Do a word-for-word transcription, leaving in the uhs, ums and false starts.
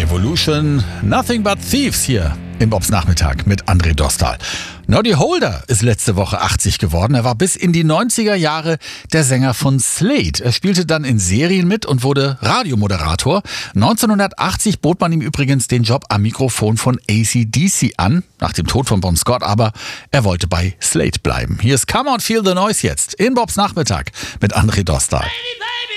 Revolution, Nothing But Thieves hier im Bobs Nachmittag mit André Dostal. Noddy Holder ist letzte Woche achtzig geworden. Er war bis in die neunziger Jahre der Sänger von Slade. Er spielte dann in Serien mit und wurde Radiomoderator. neunzehnhundertachtzig bot man ihm übrigens den Job am Mikrofon von A C D C an, nach dem Tod von Bon Scott, aber er wollte bei Slade bleiben. Hier ist Come On Feel the Noise jetzt in Bobs Nachmittag mit André Dostal.